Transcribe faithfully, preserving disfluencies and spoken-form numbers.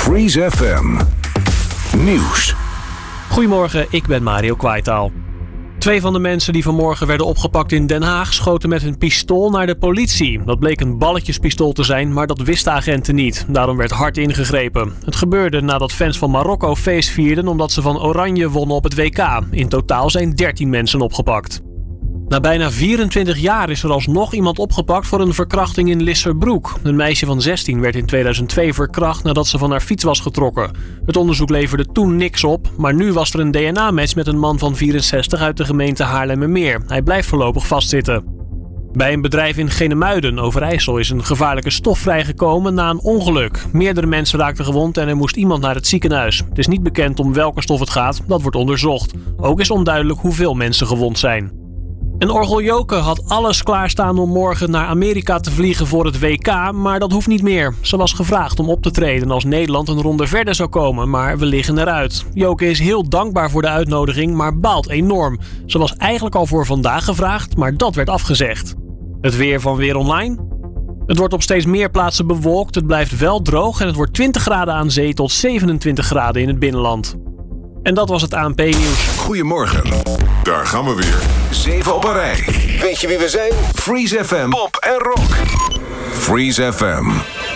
Freeze F M. Nieuws. Goedemorgen, ik ben Mario Kwaitaal. Twee van de mensen die vanmorgen werden opgepakt in Den Haag schoten met een pistool naar de politie. Dat bleek een balletjespistool te zijn, maar dat wisten agenten niet. Daarom werd hard ingegrepen. Het gebeurde nadat fans van Marokko feest vierden omdat ze van Oranje wonnen op het W K. In totaal zijn dertien mensen opgepakt. Na bijna vierentwintig jaar is er alsnog iemand opgepakt voor een verkrachting in Lisserbroek. Een meisje van zestien werd in tweeduizend twee verkracht nadat ze van haar fiets was getrokken. Het onderzoek leverde toen niks op, maar nu was er een D N A-match met een man van vierenzestig uit de gemeente Haarlemmermeer. Hij blijft voorlopig vastzitten. Bij een bedrijf in Genemuiden, Overijssel, is een gevaarlijke stof vrijgekomen na een ongeluk. Meerdere mensen raakten gewond en er moest iemand naar het ziekenhuis. Het is niet bekend om welke stof het gaat, dat wordt onderzocht. Ook is onduidelijk hoeveel mensen gewond zijn. En Orgel Joke had alles klaarstaan om morgen naar Amerika te vliegen voor het W K, maar dat hoeft niet meer. Ze was gevraagd om op te treden als Nederland een ronde verder zou komen, maar we liggen eruit. Joke is heel dankbaar voor de uitnodiging, maar baalt enorm. Ze was eigenlijk al voor vandaag gevraagd, maar dat werd afgezegd. Het weer van Weer Online. Het wordt op steeds meer plaatsen bewolkt, het blijft wel droog en het wordt twintig graden aan zee tot zevenentwintig graden in het binnenland. En dat was het A N P-nieuws. Goedemorgen. Daar gaan we weer. Zeven op een rij. Weet je wie we zijn? Freeze F M. Pop en rock. Freeze F M.